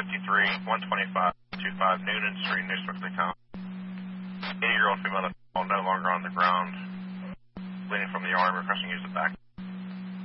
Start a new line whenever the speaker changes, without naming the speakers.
53, 125, 25 Noonan Street, New Swiftly Town. 80-year-old female no longer on the ground, bleeding from the arm, requesting use of back.